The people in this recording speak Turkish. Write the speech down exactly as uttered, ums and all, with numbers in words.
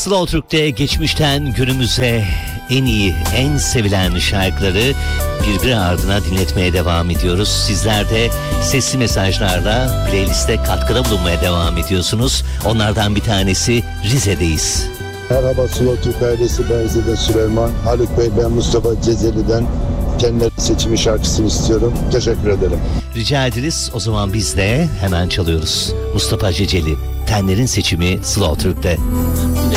Slow Türk'te geçmişten günümüze en iyi, en sevilen şarkıları birbiri ardına dinletmeye devam ediyoruz. Sizler de sesli mesajlarla playliste katkıda bulunmaya devam ediyorsunuz. Onlardan bir tanesi Rize'deyiz. Merhaba Slow Türk ailesi, ben Zide Süleyman. Haluk Bey, ben Mustafa Cezeli'den kendileri seçimi şarkısını istiyorum. Teşekkür ederim. Rica ederiz. O zaman biz de hemen çalıyoruz. Mustafa Ceceli, Tenlerin Seçimi Slow Türk'te.